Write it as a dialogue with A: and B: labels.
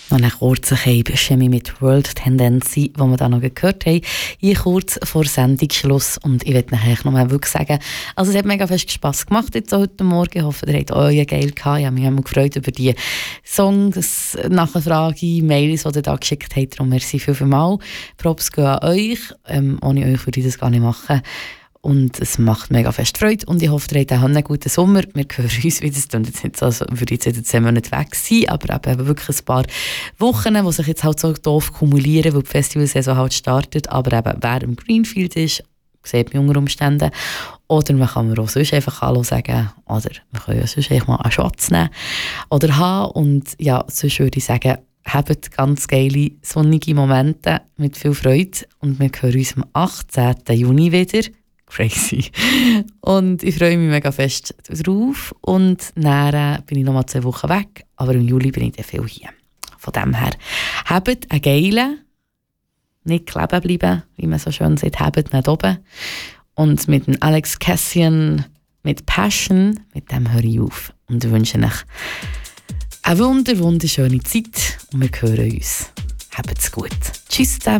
A: Noch ein kurzer Chemie mit World Tendency, die wir da noch gehört haben. Hier kurz vor Sendungsschluss. Und ich möchte nachher noch mal wirklich sagen, also es hat mega fest Spass gemacht jetzt heute Morgen. Ich hoffe, ihr habt euch geil gehabt. Ich habe mich immer gefreut über die Songs, Nachfrage, Mails, die ihr da geschickt habt. Darum merci viel. Props gehen an euch. Ohne euch würde ich das gar nicht machen. Und es macht mega fest Freude und ich hoffe, ihr habt auch einen guten Sommer. Wir hören uns wieder, es klingt jetzt nicht so, als würde ich jetzt 10 Monate weg sein, aber eben wirklich ein paar Wochen, die sich jetzt halt so doof kumulieren, weil die Festivalsaison halt startet. Aber eben, wer im Greenfield ist, sieht man unter Umständen. Oder man kann mir auch sonst einfach Hallo sagen. Oder wir können ja sonst einfach mal einen Schatz nehmen oder haben. Und ja, sonst würde ich sagen, habt ganz geile, sonnige Momente mit viel Freude. Und wir hören uns am 18. Juni wieder. Crazy. Und ich freue mich mega fest drauf. Und dann bin ich noch mal 2 Wochen weg. Aber im Juli bin ich dann viel hier. Von dem her, habt einen geilen, nicht kleben bleiben, wie man so schön sagt, habt nicht oben. Und mit dem Alex Cassian, mit Passion, mit dem höre ich auf. Und ich wünsche euch eine wunderschöne Zeit. Und wir hören uns. Habt's gut. Tschüss zusammen.